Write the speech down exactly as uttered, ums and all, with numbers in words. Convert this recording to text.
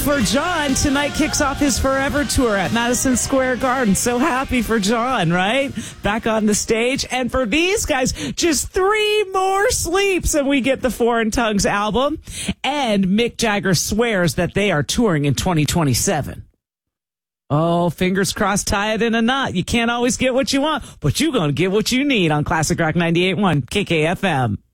for John. Tonight kicks off his Forever Tour at Madison Square Garden. So happy for John, right? Back on the stage. And for these guys, just three more sleeps and we get the Foreign Tongues album. And Mick Jagger swears that they are touring in twenty twenty-seven. Oh, fingers crossed, tie it in a knot. You can't always get what you want, but you're going to get what you need on Classic Rock ninety-eight point one K K F M.